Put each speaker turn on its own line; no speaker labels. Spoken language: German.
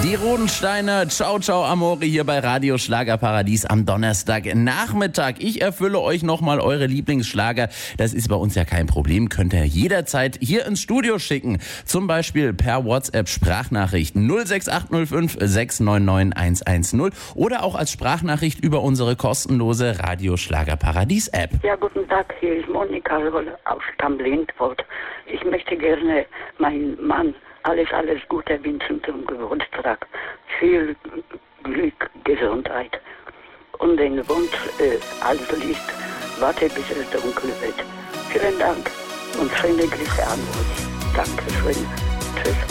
Die Rodensteiner, ciao, ciao, Amore, hier bei Radio Schlagerparadies am Donnerstagnachmittag. Ich erfülle euch nochmal eure Lieblingsschlager. Das ist bei uns ja kein Problem. Könnt ihr jederzeit hier ins Studio schicken. Zum Beispiel per WhatsApp-Sprachnachricht 06805 699 110 oder auch als Sprachnachricht über unsere kostenlose Radio Schlagerparadies-App.
Ja, guten Tag, hier ist Monika aus Stamm-Lindfort. Ich möchte gerne meinen Mann alles Gute wünschen zum Geburtstag. Viel Glück, Gesundheit. Und den Wunsch, alles Licht, warte bis es dunkel wird. Vielen Dank und schöne Grüße an euch. Dankeschön. Tschüss.